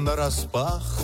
нараспах,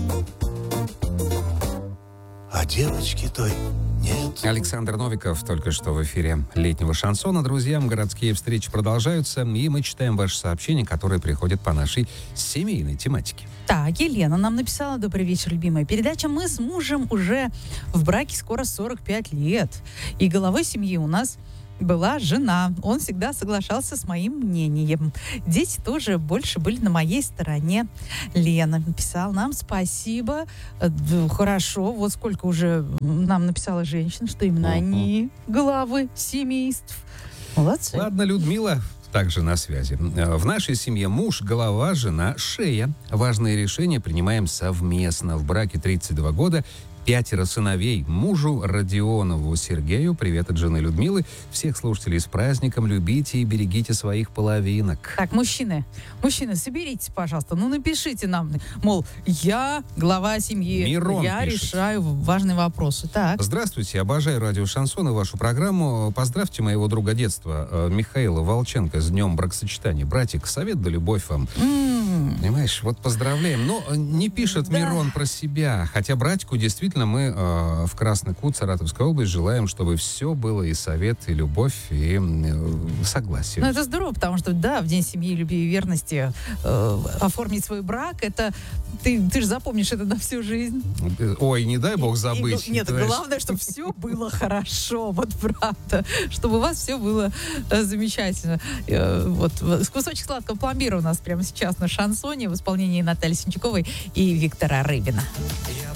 а девочки той нет. Александр Новиков только что в эфире летнего шансона. Друзья, городские встречи продолжаются, и мы читаем ваши сообщения, которые приходят по нашей семейной тематике. Так, Елена нам написала: добрый вечер, любимая передача. Мы с мужем уже в браке скоро 45 лет. И головой семьи у нас была жена. Он всегда соглашался с моим мнением. Дети тоже больше были на моей стороне. Лена написала нам: спасибо. Хорошо. Вот сколько уже нам написала женщин, что именно они главы семейств. Молодцы. Ладно, Людмила также на связи. В нашей семье муж — голова, жена — шея. Важные решения принимаем совместно. В браке 32 года. 5 сыновей. Мужу Родионову Сергею, привет от жены Людмилы. Всех слушателей с праздником. Любите и берегите своих половинок. Так, мужчины, соберитесь, пожалуйста. Ну, напишите нам, мол, я глава семьи. Мирон я пишет: решаю важные вопросы. Так. Здравствуйте, обожаю радио «Шансон» и вашу программу. Поздравьте моего друга детства Михаила Волченко с днем бракосочетания. Братик, совет да любовь вам. Понимаешь, вот поздравляем. Но не пишет Мирон про себя. Хотя братику действительно мы в Красный Кут, Саратовская область, желаем, чтобы все было и совет, и любовь, и согласие. Ну, это здорово, потому что, да, в День семьи, любви и верности оформить свой брак, это ты же запомнишь это на всю жизнь. Ой, не дай бог забыть. Нет, главное, чтобы все было хорошо, вот правда, чтобы у вас все было замечательно. Вот кусочек сладкого пломбира у нас прямо сейчас на шансоне в исполнении Натальи Синчаковой и Виктора Рыбина. Я